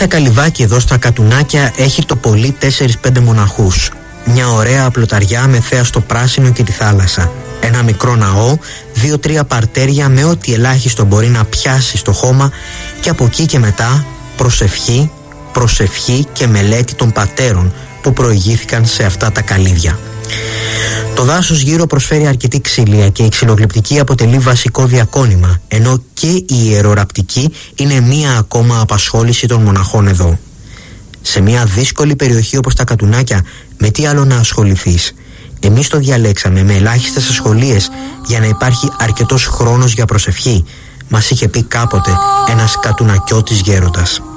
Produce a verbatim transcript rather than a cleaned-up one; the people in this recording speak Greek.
Κάθε καλυβάκι εδώ στα Κατουνάκια έχει το πολύ τέσσερις πέντε μοναχούς. Μια ωραία απλοταριά με θέα στο πράσινο και τη θάλασσα. Ένα μικρό ναό, δύο-τρία παρτέρια με ό,τι ελάχιστο μπορεί να πιάσει στο χώμα και από εκεί και μετά προσευχή, προσευχή και μελέτη των πατέρων που προηγήθηκαν σε αυτά τα καλύβια. Το δάσος γύρω προσφέρει αρκετή ξυλία και η ξυλογλυπτική αποτελεί βασικό διακόνημα, ενώ και η ιεροραπτική είναι μία ακόμα απασχόληση των μοναχών εδώ. Σε μια δύσκολη περιοχή όπως τα Κατουνάκια, με τι άλλο να ασχοληθείς? Εμείς το διαλέξαμε με ελάχιστες ασχολίες για να υπάρχει αρκετός χρόνος για προσευχή, μας είχε πει κάποτε ένας κατουνακιώτης γέροντας.